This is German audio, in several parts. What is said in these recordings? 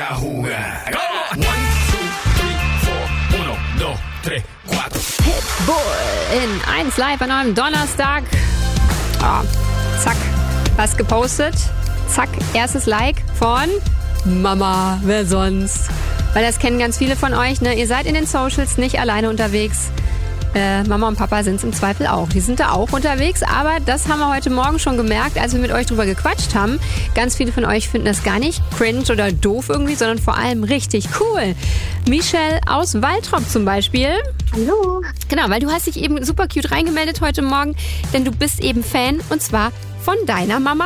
jugar. Come on. 1, 2, 3, 4, 1, 2, 3, 4. Pitbull in 1 Live an einem Donnerstag. Oh, zack, was gepostet. Zack, erstes Like von Mama, wer sonst? Weil das kennen ganz viele von euch, ne? Ihr seid in den Socials nicht alleine unterwegs. Mama und Papa sind es im Zweifel auch. Die sind da auch unterwegs, aber das haben wir heute Morgen schon gemerkt, als wir mit euch drüber gequatscht haben. Ganz viele von euch finden das gar nicht cringe oder doof irgendwie, sondern vor allem richtig cool. Michelle aus Waltrop zum Beispiel. Hallo. Genau, weil du hast dich eben super cute reingemeldet heute Morgen, denn du bist eben Fan und zwar von deiner Mama.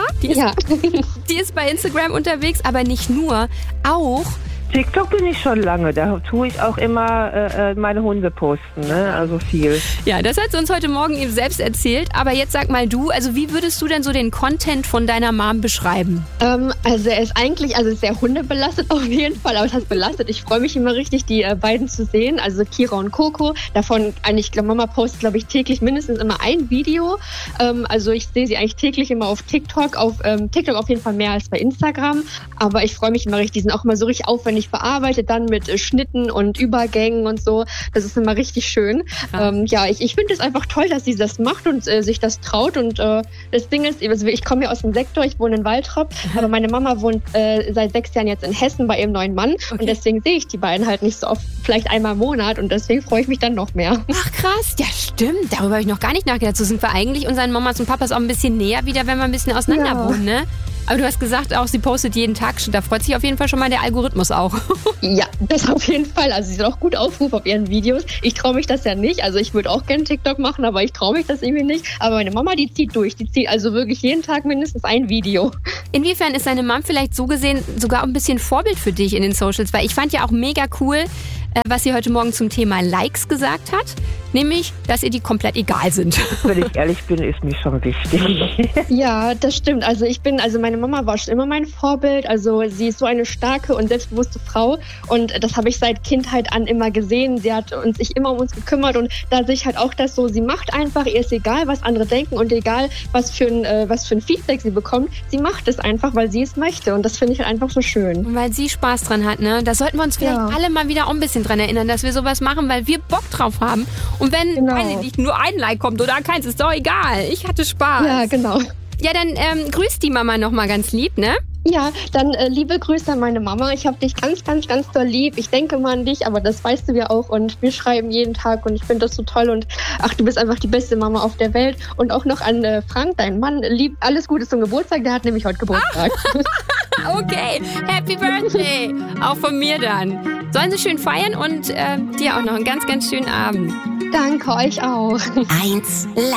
Die ist bei Instagram unterwegs, aber nicht nur, auch TikTok bin ich schon lange, da tue ich auch immer meine Hunde posten, ne? Also viel. Ja, das hat sie uns heute Morgen eben selbst erzählt, aber jetzt sag mal du, also wie würdest du denn so den Content von deiner Mom beschreiben? Also er ist eigentlich, sehr hundebelastet auf jeden Fall, aber es heißt belastet. Ich freue mich immer richtig, die beiden zu sehen, also Kira und Coco. Davon, ich glaube, Mama postet, glaube ich, täglich mindestens immer ein Video. Also ich sehe sie eigentlich täglich immer auf TikTok, auf jeden Fall mehr als bei Instagram, aber ich freue mich immer richtig, die sind auch immer so richtig aufwendig bearbeitet, dann mit Schnitten und Übergängen und so. Das ist immer richtig schön. Ich finde es einfach toll, dass sie das macht und sich das traut. Und das Ding ist, also ich komme ja aus dem Sektor, ich wohne in Waltrop, aber meine Mama wohnt seit 6 Jahren jetzt in Hessen bei ihrem neuen Mann. Okay. Und deswegen sehe ich die beiden halt nicht so oft, vielleicht einmal im Monat. Und deswegen freue ich mich dann noch mehr. Ach krass, ja stimmt. Darüber habe ich noch gar nicht nachgedacht. So sind wir eigentlich unseren Mamas und Papas auch ein bisschen näher wieder, wenn wir ein bisschen auseinander wohnen, ne? Aber du hast gesagt auch, sie postet jeden Tag. Da freut sich auf jeden Fall schon mal der Algorithmus auch. Ja, das auf jeden Fall. Also sie hat auch gut Aufruf auf ihren Videos. Ich traue mich das ja nicht. Also ich würde auch gerne TikTok machen, aber ich traue mich das irgendwie nicht. Aber meine Mama, die zieht durch. Die zieht also wirklich jeden Tag mindestens ein Video. Inwiefern ist deine Mom vielleicht so gesehen sogar ein bisschen Vorbild für dich in den Socials? Weil ich fand ja auch mega cool, was sie heute Morgen zum Thema Likes gesagt hat. Nämlich, dass ihr die komplett egal sind. Wenn ich ehrlich bin, ist mir schon wichtig. Ja, das stimmt. Also meine Mama war schon immer mein Vorbild. Also sie ist so eine starke und selbstbewusste Frau. Und das habe ich seit Kindheit an immer gesehen. Sie hat sich immer um uns gekümmert. Und da sehe ich halt auch das so, sie macht einfach, ihr ist egal, was andere denken und egal, was für ein Feedback sie bekommt. Sie macht es einfach, weil sie es möchte. Und das finde ich halt einfach so schön. Und weil sie Spaß dran hat, ne? Da sollten wir uns vielleicht alle mal wieder auch ein bisschen dran erinnern, dass wir sowas machen, weil wir Bock drauf haben. Und wenn, weiß ich nicht, nur ein Like kommt oder keins, ist doch egal. Ich hatte Spaß. Ja, genau. Ja, dann grüß die Mama nochmal ganz lieb, ne? Ja, dann liebe Grüße an meine Mama. Ich habe dich ganz, ganz, ganz doll lieb. Ich denke mal an dich, aber das weißt du ja auch. Und wir schreiben jeden Tag und ich finde das so toll. Und du bist einfach die beste Mama auf der Welt. Und auch noch an Frank, dein Mann. Lieb, alles Gute zum Geburtstag. Der hat nämlich heute Geburtstag. Okay, Happy Birthday. Auch von mir dann. Sollen Sie schön feiern und dir auch noch einen ganz, ganz schönen Abend. Danke, euch auch. 1 Live.